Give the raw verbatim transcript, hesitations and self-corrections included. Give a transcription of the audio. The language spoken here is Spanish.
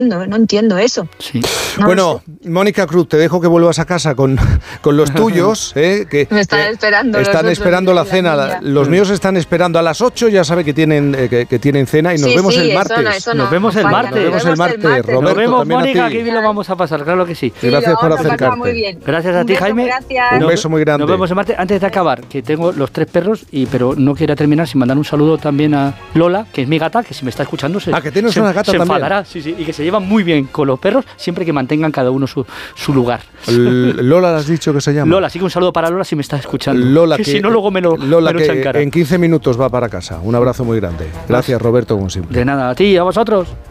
entiendo, no entiendo eso. Sí. No bueno, Mónica Cruz, te dejo que vuelvas a casa con, con los tuyos, ¿eh? que me están eh, esperando. Están los esperando la, la cena. niña. Los míos están esperando a las ocho, ya sabe que tienen, eh, que, que tienen cena y nos sí, vemos sí, el martes. Eso no, eso no, nos vemos el martes. Nos vemos el martes, Roberto. Nos vemos, también Mónica, a ti. que bien lo vamos a pasar, claro que sí. Sí, Gracias por vamos a pasar acercarte. muy bien. Gracias a Un ti, beso, Jaime. Gracias. Un Nos- beso muy grande. Nos vemos el martes. Antes de acabar, que tengo los tres perros, y pero no quiero terminar sin mandar un saludo también a Lola, que es mi gata, que si me está escuchando se, Ah, que tienes se, una gata se también. enfadará, sí, sí, y que se llevan muy bien con los perros, siempre que mantengan cada uno su, su lugar. L- Lola, ¿has dicho que se llama? Lola, así que un saludo para Lola si me está escuchando. Lola, que, que, si no luego me lo, Lola me lo que echan en cara. en quince minutos va para casa. Un abrazo muy grande. Gracias, Roberto, como siempre. De nada, a ti y a vosotros.